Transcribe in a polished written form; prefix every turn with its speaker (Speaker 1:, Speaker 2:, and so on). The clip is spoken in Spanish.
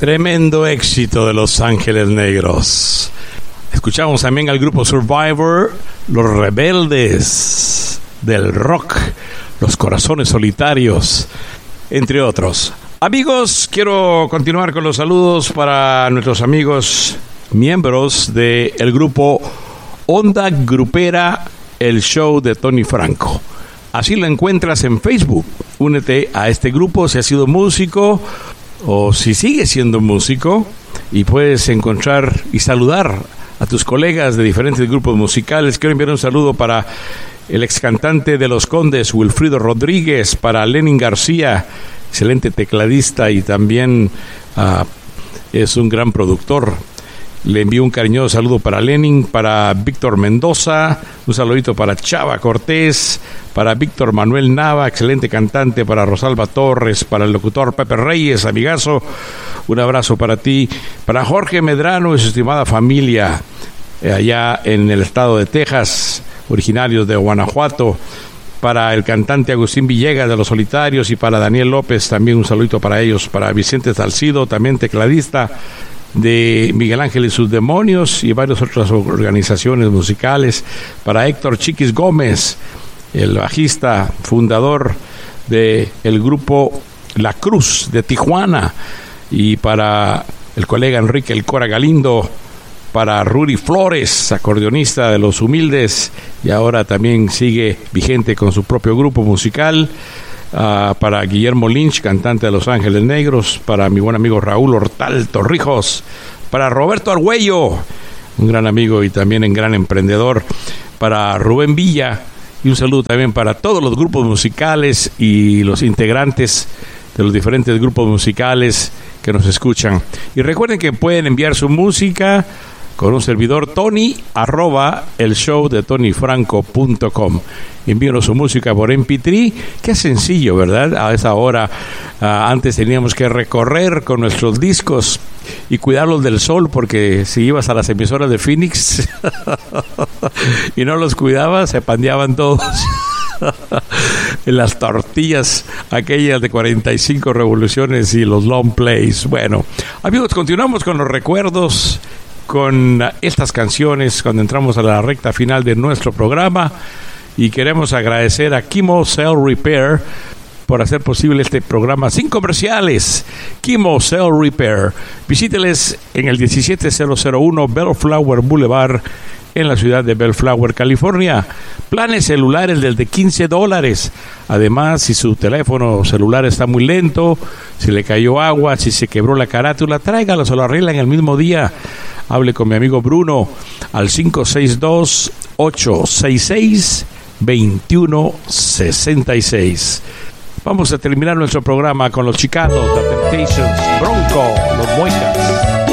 Speaker 1: Tremendo éxito de Los Ángeles Negros. Escuchamos también al grupo Survivor, Los Rebeldes del Rock, Los Corazones Solitarios, entre otros. Amigos, quiero continuar con los saludos para nuestros amigos miembros del grupo Onda Grupera, el show de Tony Franco. Así lo encuentras en Facebook. Únete a este grupo si has sido músico o si sigues siendo músico, y puedes encontrar y saludar a tus colegas de diferentes grupos musicales. Quiero enviar un saludo para el ex cantante de Los Condes, Wilfrido Rodríguez, para Lenin García, excelente tecladista y también es un gran productor. Le envío un cariñoso saludo para Lenin, para Víctor Mendoza, un saludito para Chava Cortés, para Víctor Manuel Nava, excelente cantante, para Rosalba Torres, para el locutor Pepe Reyes, amigazo, un abrazo para ti, para Jorge Medrano y su estimada familia allá en el estado de Texas, originarios de Guanajuato, para el cantante Agustín Villegas de Los Solitarios y para Daniel López, también un saludito para ellos, para Vicente Salcido, también tecladista de Miguel Ángel y sus Demonios y varias otras organizaciones musicales, para Héctor Chiquis Gómez, el bajista fundador del grupo La Cruz de Tijuana, y para el colega Enrique El Cora Galindo, para Rudy Flores, acordeonista de Los Humildes y ahora también sigue vigente con su propio grupo musical, para Guillermo Lynch, cantante de Los Ángeles Negros, para mi buen amigo Raúl Hortal Torrijos, para Roberto Argüello, un gran amigo y también un gran emprendedor, para Rubén Villa, y un saludo también para todos los grupos musicales y los integrantes de los diferentes grupos musicales que nos escuchan. Y recuerden que pueden enviar su música con un servidor, Tony, @elshowdetonyfranco.com. Envíenos su música por MP3, que es sencillo, ¿verdad? A esa hora, antes teníamos que recorrer con nuestros discos y cuidarlos del sol, porque si ibas a las emisoras de Phoenix y no los cuidabas, se pandeaban todos. En las tortillas aquellas de 45 revoluciones y los long plays. Bueno, amigos, continuamos con los recuerdos, con estas canciones cuando entramos a la recta final de nuestro programa, y queremos agradecer a Kimo Cell Repair por hacer posible este programa sin comerciales. Kimo Cell Repair, visíteles en el 17001 Bellflower Boulevard en la ciudad de Bellflower, California. Planes celulares desde $15. Además, si su teléfono celular está muy lento, si le cayó agua, si se quebró la carátula, tráigalo, se lo arreglan el mismo día. Hable con mi amigo Bruno al 562-866-2166. Vamos a terminar nuestro programa con los Chicanos, The Temptations, Bronco, los Moicas.